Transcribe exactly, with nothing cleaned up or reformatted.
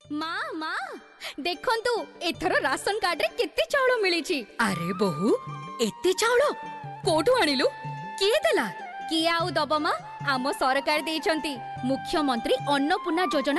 ମା ମା ଦେଖନ୍ତୁ ଏଥର ରାସନ କାର୍ଡରେ କେତେ ଚାଉଳ ମିଳିଛି। ଆରେ ବୋହୁ ଏତେ ଚାଉଳ କୋଉଠୁ ଆଣିଲୁ? କିଏ ଦେଲା? କିଏ ଆଉ ଦବ ମା, ଆମ ସରକାର ଦେଇଛନ୍ତି। ମୁଖ୍ୟମନ୍ତ୍ରୀ ଅନ୍ନପୂର୍ଣ୍ଣା ଯୋଜନା